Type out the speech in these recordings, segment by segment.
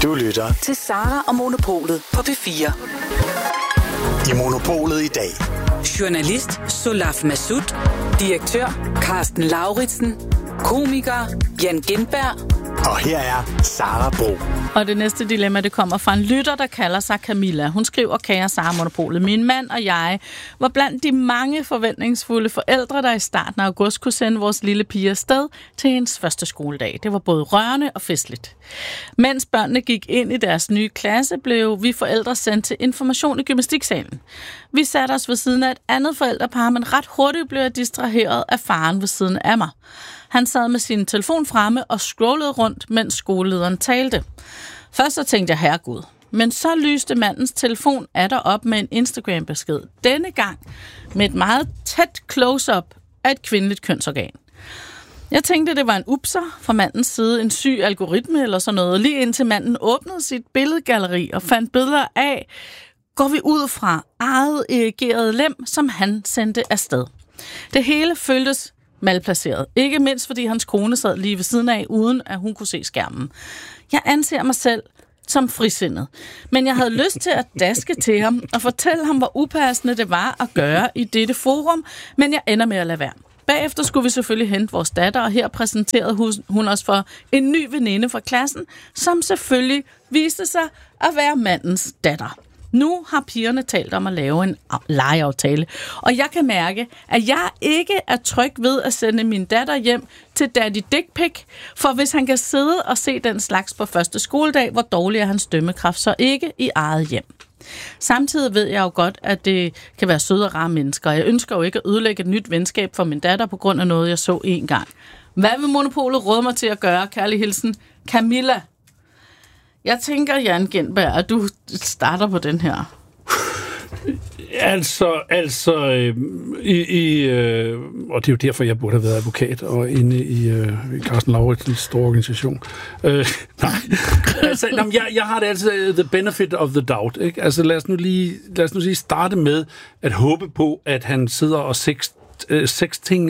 Du lytter til Sara og Monopolet på P4. I Monopolet i dag. Journalist Solaf Massoud, direktør Carsten Lauritsen, komiker Jan Gindberg. Og her er Sara Bro. Og det næste dilemma, det kommer fra en lytter, der kalder sig Camilla. Hun skriver, kære Sara Monopolet, min mand og jeg var blandt de mange forventningsfulde forældre, der i starten af august kunne sende vores lille pige afsted til hendes første skoledag. Det var både rørende og festligt. Mens børnene gik ind i deres nye klasse, blev vi forældre sendt til information i gymnastiksalen. Vi satte os ved siden af et andet forældrepar, men ret hurtigt blev jeg distraheret af faren ved siden af mig. Han sad med sin telefon fremme og scrollede rundt, mens skolelederen talte. Først så tænkte jeg, herregud. Men så lyste mandens telefon atter op med en Instagram-besked. Denne gang med et meget tæt close-up af et kvindeligt kønsorgan. Jeg tænkte, det var en upser fra mandens side, en syg algoritme eller sådan noget, lige indtil manden åbnede sit billedgalleri og fandt billeder af, går vi ud fra eget erigerede lem, som han sendte afsted. Det hele føltes malplaceret. Ikke mindst, fordi hans kone sad lige ved siden af, uden at hun kunne se skærmen. Jeg anser mig selv som frisindet, men jeg havde lyst til at daske til ham og fortælle ham, hvor upassende det var at gøre i dette forum, men jeg ender med at lade være. Bagefter skulle vi selvfølgelig hente vores datter, og her præsenterede hun os for en ny veninde fra klassen, som selvfølgelig viste sig at være mandens datter. Nu har pigerne talt om at lave en legeaftale, og jeg kan mærke, at jeg ikke er tryg ved at sende min datter hjem til Daddy Dick Pic, for hvis han kan sidde og se den slags på første skoledag, hvor dårlig er hans dømmekraft så ikke i eget hjem. Samtidig ved jeg jo godt, at det kan være søde og rare mennesker, og jeg ønsker jo ikke at ødelægge et nyt venskab for min datter på grund af noget, jeg så en gang. Hvad vil Monopolet råde mig til at gøre? Kærlig hilsen, Camilla. Jeg tænker, Jan Gindberg, at du starter på den her. Og det er jo derfor, jeg burde have været advokat og inde i Carsten Lauritsens store organisation. Jeg har det altid the benefit of the doubt. Ikke? Altså, lad os nu lige starte med at håbe på, at han sidder og sexter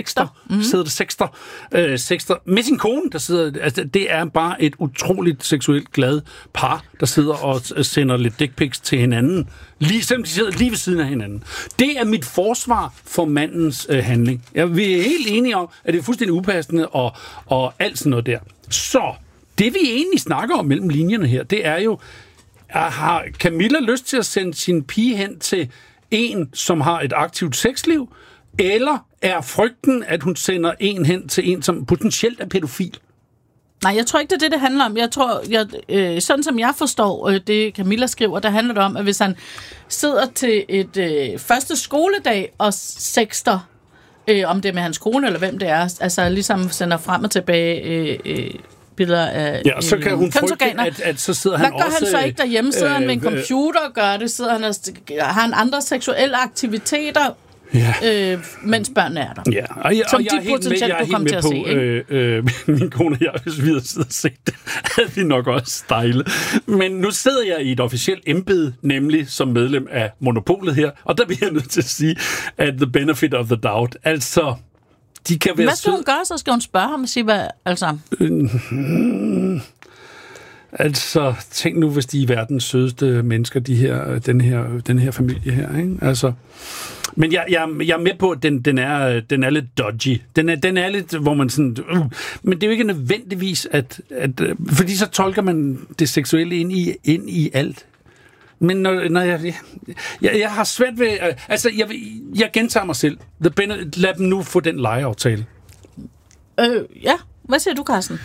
med sin kone, der sidder, altså det er bare et utroligt seksuelt glad par, der sidder og sender lidt dick pics til hinanden, selvom de sidder lige ved siden af hinanden. Det er mit forsvar for mandens handling. Vi er helt enige om, at det er fuldstændig upassende og alt sådan noget der. Så det vi egentlig snakker om mellem linjerne her, det er jo, har Camilla lyst til at sende sin pige hen til en, som har et aktivt sexliv, eller er frygten, at hun sender en hen til en, som potentielt er pædofil? Nej, jeg tror ikke, det er det handler om. Jeg tror, sådan som jeg forstår det, Camilla skriver, der handler det om, at hvis han sidder til et første skoledag og sexter, om det er med hans kone eller hvem det er, altså ligesom sender frem og tilbage billeder af så kan hun frygte, at så sidder han også... Hvad gør han så ikke derhjemme? Sidder han med en computer og gør det? Har han andre seksuelle aktiviteter? Ja. Mens børnene er der. Ja, og jeg er helt med på, min kone og jeg, hvis vi havde siddet og set det, havde vi nok også stejlet. Men nu sidder jeg i et officielt embede, nemlig som medlem af Monopolet her, og der bliver jeg nødt til at sige, at the benefit of the doubt, altså, de kan være... Hvad skal hun gøre, så skal hun spørge ham og sige, hvad, altså... Altså, tænk nu, hvis de er verdens sødeste mennesker, den her familie her, ikke? Altså... Men jeg er med på, at den er lidt dodgy. Den er lidt, hvor man sådan... Men det er jo ikke nødvendigvis, at fordi så tolker man det seksuelle ind i alt. Men når jeg har svært ved... Altså, jeg gentager mig selv. Lad dem nu få den legeaftale. Ja. Hvad siger du, Carsten?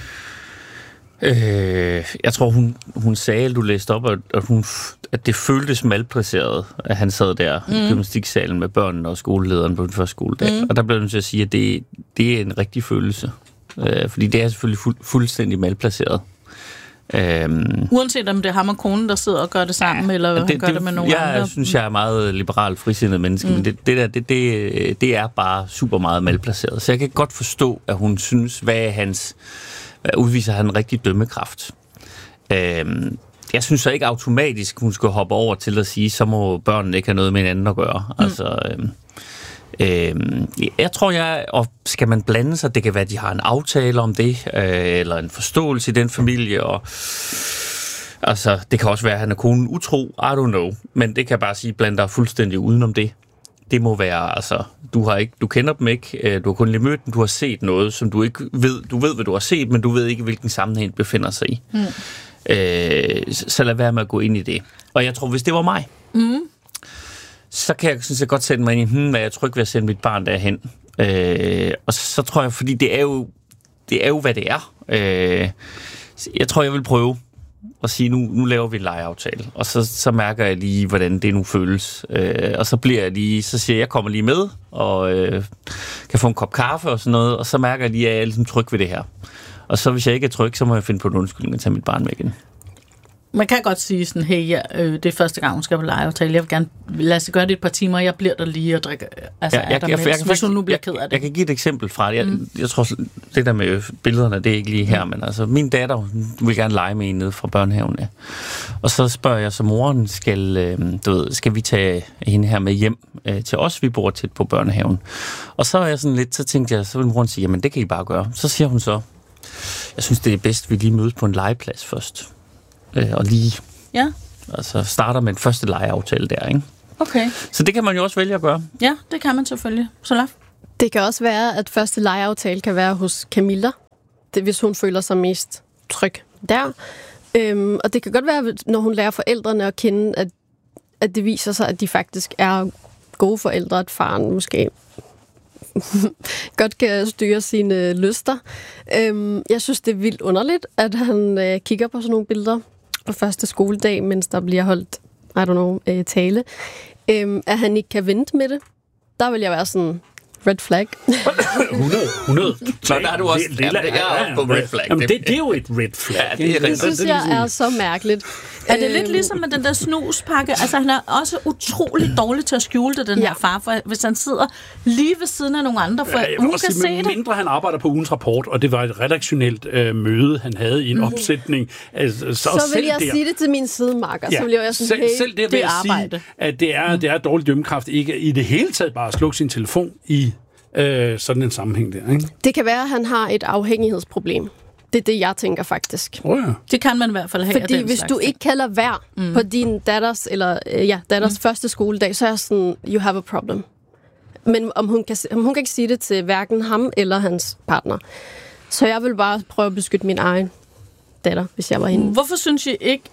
Jeg tror, hun sagde, at du læste op, at det føltes malplaceret, at han sad der i gymnastiksalen med børnene og skolelederen på den første skoledag. Og der blev jeg nødt til at sige, at det er en rigtig følelse. Fordi det er selvfølgelig fuldstændig malplaceret. Uanset om det er ham og konen, der sidder og gør det sammen, eller han gør det med nogen andre. Jeg synes, jeg er meget liberalt frisindet menneske, men det er bare super meget malplaceret. Så jeg kan godt forstå, at hun synes, hvad udviser han en rigtig dømmekraft. Jeg synes så ikke automatisk, hun skal hoppe over til at sige, så må børnene ikke have noget med hinanden at gøre. Altså, jeg tror, og skal man blande sig, det kan være, at de har en aftale om det, eller en forståelse i den familie, og Altså, det kan også være, at han er konen utro. I don't know. Men det kan jeg bare sige, blandt dig fuldstændig udenom det. Det må være, altså, du kender dem ikke, du har kun lige mødt dem, du har set noget, som du ikke ved. Du ved, hvad du har set, men du ved ikke, hvilken sammenhæng det befinder sig i. Så lad være med at gå ind i det. Og jeg tror, hvis det var mig, så kan jeg, synes jeg godt sætte mig ind i, hvad jeg er tryg ved at sende mit barn derhen. Og så tror jeg, fordi det er jo, hvad det er. Jeg tror, jeg vil prøve at sige, nu laver vi en legeaftale, og så mærker jeg lige, hvordan det nu føles. Og så bliver jeg lige, så siger jeg kommer lige med, og kan få en kop kaffe og sådan noget, og så mærker jeg lige, at jeg er ligesom tryg ved det her. Og så hvis jeg ikke er tryg, så må jeg finde på en undskyldning og tage mit barn med igen. Man kan godt sige sådan, hey, det er første gang, hun skal på legeaftale. Jeg vil gerne, lad os gøre det et par timer, jeg bliver der lige og drikker, hvis hun nu bliver ked af det. Jeg kan give et eksempel fra det. Jeg tror, det der med billederne, det er ikke lige her, men altså, min datter, hun vil gerne lege med en nede fra børnehaven. Ja. Og så spørger jeg så moren, skal vi tage hende her med hjem til os? Vi bor tæt på børnehaven. Og så er jeg sådan lidt, så tænkte jeg, så vil moren sige, jamen det kan I bare gøre. Så siger hun så, jeg synes, det er bedst, vi lige mødes på en legeplads først. Og lige altså starter med en første legeaftale der, ikke? Okay. Så det kan man jo også vælge at gøre. Ja, det kan man selvfølgelig. Solaf? Det kan også være, at første legeaftale kan være hos Camilla, hvis hun føler sig mest tryg der. Og det kan godt være, når hun lærer forældrene at kende, at det viser sig, at de faktisk er gode forældre, at faren måske godt kan styre sine lyster. Jeg synes, det er vildt underligt, at han kigger på sådan nogle billeder på første skoledag, mens der bliver holdt, I don't know, tale. At han ikke kan vente med det. Der vil jeg være sådan, red flag. 100. Så der er du også på red flag. Jamen, det er jo et red flag. Ja, det synes jeg er så mærkeligt. Er det lidt ligesom med den der snuspakke? Altså, han er også utrolig dårlig til at skjule det, den her far, for hvis han sidder lige ved siden af nogle andre, for hun kan se det. Mindre han arbejder på ugens rapport, og det var et redaktionelt møde, han havde i en opsætning. Altså, så vil jeg sige det til min sidemarker. Så vil jeg være sådan, selv det vil jeg sige, at det er dårlig dømmekraft ikke i det hele taget bare at slukke sin telefon i sådan en sammenhæng der, ikke? Det kan være, at han har et afhængighedsproblem. Det er det, jeg tænker faktisk. Det kan man i hvert fald have. Fordi hvis du ikke kan lade være på din datters første skoledag, så er sådan, you have a problem. Men hun kan ikke sige det til hverken ham eller hans partner. Så jeg vil bare prøve at beskytte min egen datter, hvis jeg var hende. Hvorfor synes I ikke,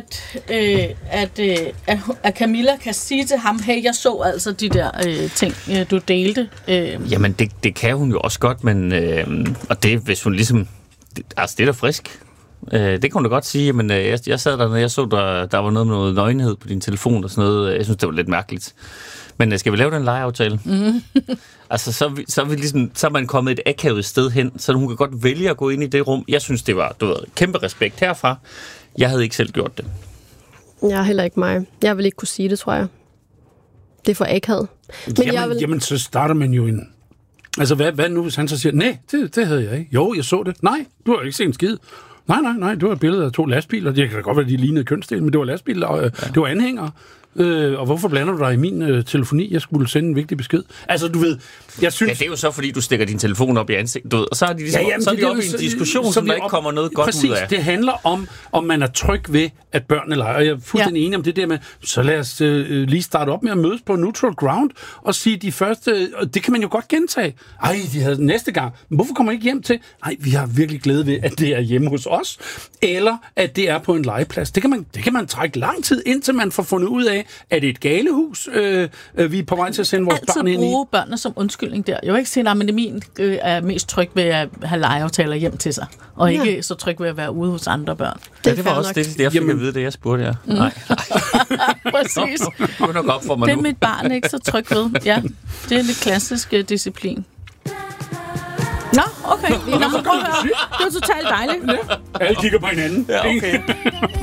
at Camilla kan sige til ham, hey, jeg så altså de der ting, du delte? Jamen, det kan hun jo også godt, men og det, hvis hun ligesom, altså det er da frisk. Det kan hun da godt sige, men jeg sad der, når jeg så, der var noget med noget nøgenhed på din telefon og sådan noget. Jeg synes, det var lidt mærkeligt. Men skal vi lave den legeaftale? Altså, så er man kommet et akavet sted hen, så hun kan godt vælge at gå ind i det rum. Jeg synes, det var kæmpe respekt herfra. Jeg havde ikke selv gjort det. Jeg er heller ikke mig. Jeg vil ikke kunne sige det, tror jeg. Det er for akavet. Jamen, så starter man jo en... Altså, hvad nu, hvis han så siger, nej, det havde jeg ikke. Jo, jeg så det. Nej, du har ikke set en skid. Nej, du har et billede af 2 lastbiler. Det kan da godt være, de lignede kønsdel, men det var lastbiler, og det var anhængere. Og hvorfor blander du dig i min telefoni? Jeg skulle sende en vigtig besked. Altså, du ved, jeg synes... Ja, det er jo så, fordi du stikker din telefon op i ansigtet, og så er de ligesom, så er de oppe i en diskussion, som der ikke kommer noget godt ud af. Præcis, det handler om man er tryg ved, at børnene leger. Og jeg er fuldstændig enig om det der med, så lad os lige starte op med at mødes på neutral ground, og sige de første... Og det kan man jo godt gentage. Ej, de havde næste gang. Men hvorfor kommer I ikke hjem til? Nej, vi har virkelig glæde ved, at det er hjemme hos os, eller at det er på en legeplads. Det kan man trække lang tid, indtil man får fundet ud af, er det et galehus, vi er på vej til at sende vores børn ind i? Altid bruge børnene som undskyldning der. Jeg vil ikke sige, at min er mest tryg ved at have legeaftaler hjem til sig, og ikke så tryg ved at være ude hos andre børn. Det var også det, jeg fik at vide, det jeg spurgte jer. Nej. Præcis. Det var nok op for mig nu. Det er mit barn ikke så tryg ved. Ja, det er lidt klassisk disciplin. Nå, okay. Nå, så prøv at høre. Det var totalt dejligt. Alle kigger på hinanden. Ja, okay.